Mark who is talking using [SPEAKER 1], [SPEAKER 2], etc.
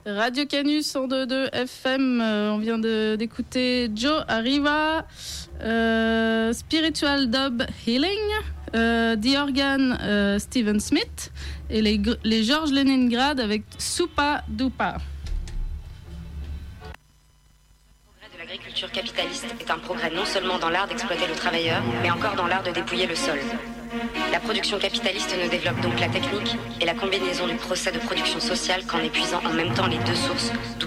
[SPEAKER 1] Radio Canus 102.2 FM, on vient d'écouter Joe Arriva, Spiritual Dub Healing, The Organ Steven Smith et les Georges Leningrad avec Soupa Dupa.
[SPEAKER 2] L'agriculture capitaliste est un progrès non seulement dans l'art d'exploiter le travailleur, mais encore dans l'art de dépouiller le sol. La production capitaliste ne développe donc la technique et la combinaison du procès de production sociale qu'en épuisant en même temps les deux sources,